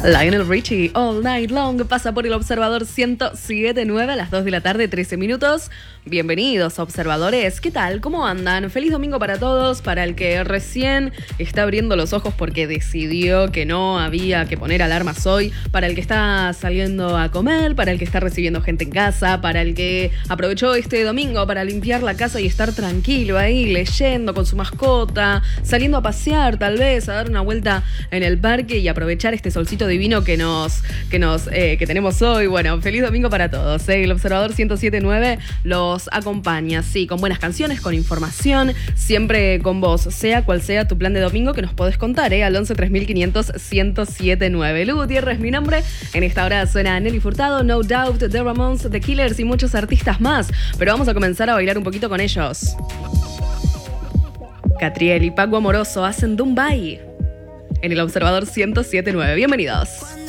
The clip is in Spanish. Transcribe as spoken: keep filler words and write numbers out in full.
Lionel Richie, All Night Long, pasa por el Observador ciento siete punto nueve a las dos de la tarde, trece minutos. Bienvenidos, observadores. ¿Qué tal? ¿Cómo andan? Feliz domingo para todos, para el que recién está abriendo los ojos porque decidió que no había que poner alarmas hoy, para el que está saliendo a comer, para el que está recibiendo gente en casa, para el que aprovechó este domingo para limpiar la casa y estar tranquilo ahí, leyendo con su mascota, saliendo a pasear tal vez, a dar una vuelta en el parque y aprovechar este solcito divino que nos, que nos, eh, que tenemos hoy. Bueno, feliz domingo para todos, ¿eh? El Observador ciento siete punto nueve los acompaña, sí, con buenas canciones, con información, siempre con vos, sea cual sea tu plan de domingo que nos podés contar, ¿eh? Al once tres mil quinientos ciento siete punto nueve. Lu Gutiérrez, mi nombre. En esta hora suena Nelly Furtado, No Doubt, The Ramones, The Killers y muchos artistas más, pero vamos a comenzar a bailar un poquito con ellos. Catriel y Paco Amoroso hacen Dumbai en el Observador ciento siete punto nueve. Bienvenidos.